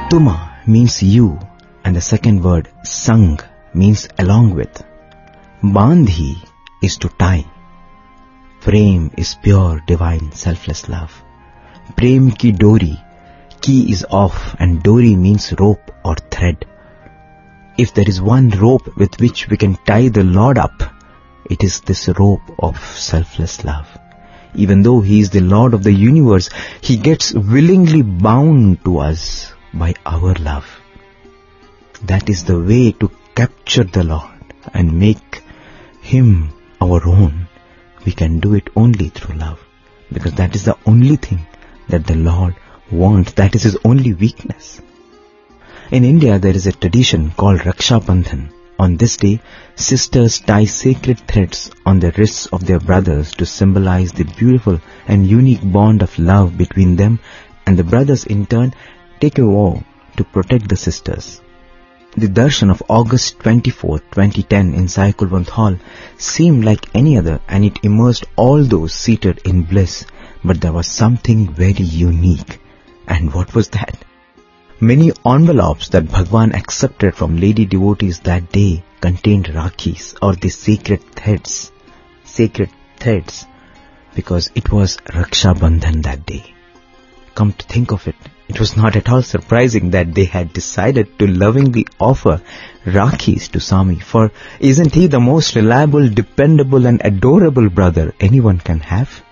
Tuma means you, and the second word sang means along with. Bandhi is to tie. Prem is pure, divine, selfless love. Prem ki dori, ki is off and dori means rope or thread. If there is one rope with which we can tie the Lord up, it is this rope of selfless love. Even though He is the Lord of the universe, He gets willingly bound to us by our love. That is the way to capture the Lord and make Him our own. We can do it only through love, because that is the only thing that the Lord wants. That is His only weakness. In India, there is a tradition called Raksha Bandhan. On this day, sisters tie sacred threads on the wrists of their brothers to symbolize the beautiful and unique bond of love between them, and the brothers in turn take a vow to protect the sisters. The darshan of August 24, 2010 in Sai Kulwant Hall seemed like any other, and it immersed all those seated in bliss. But there was something very unique. And what was that? Many envelopes that Bhagwan accepted from lady devotees that day contained rakhis, or the sacred threads. Sacred threads, because it was Raksha Bandhan that day. Come to think of it, it was not at all surprising that they had decided to lovingly offer rakhis to Swami, for isn't he the most reliable, dependable and adorable brother anyone can have?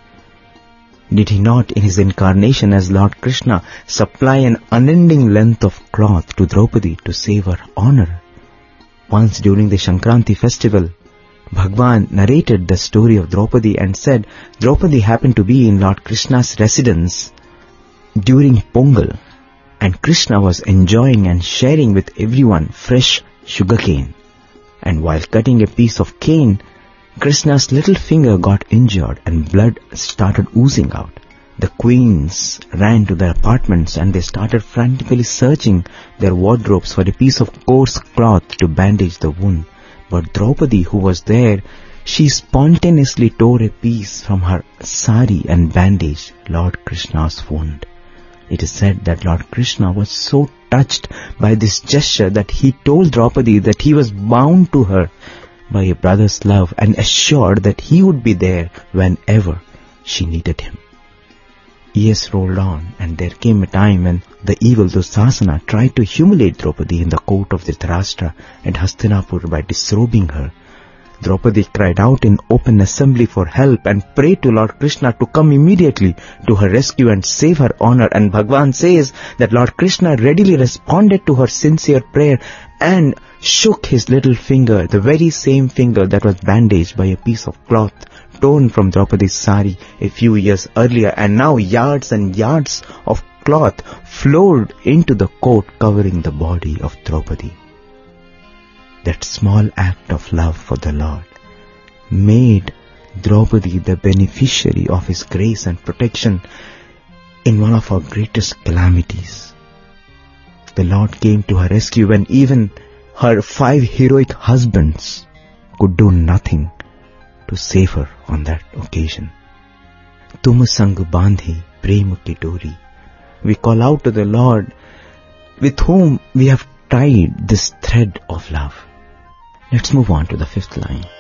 Did he not, in his incarnation as Lord Krishna, supply an unending length of cloth to Draupadi to save her honor? Once during the Shankranti festival, Bhagwan narrated the story of Draupadi and said Draupadi happened to be in Lord Krishna's residence during Pongal, and Krishna was enjoying and sharing with everyone fresh sugarcane. And while cutting a piece of cane, Krishna's little finger got injured and blood started oozing out. The queens ran to their apartments and they started frantically searching their wardrobes for a piece of coarse cloth to bandage the wound. But Draupadi, who was there, she spontaneously tore a piece from her sari and bandaged Lord Krishna's wound. It is said that Lord Krishna was so touched by this gesture that he told Draupadi that he was bound to her by a brother's love and assured that he would be there whenever she needed him. Years rolled on, and there came a time when the evil Dusasana tried to humiliate Draupadi in the court of Dhritarashtra at Hastinapur by disrobing her. Draupadi cried out in open assembly for help and prayed to Lord Krishna to come immediately to her rescue and save her honor, and Bhagwan says that Lord Krishna readily responded to her sincere prayer and shook his little finger, the very same finger that was bandaged by a piece of cloth torn from Draupadi's sari a few years earlier, and now yards and yards of cloth flowed into the court covering the body of Draupadi. That small act of love for the Lord made Draupadi the beneficiary of His grace and protection in one of our greatest calamities. The Lord came to her rescue when even her 5 heroic husbands could do nothing to save her on that occasion. Tum sang bandhi prem ki dori. We call out to the Lord with whom we have tied this thread of love. Let's move on to the 5th line.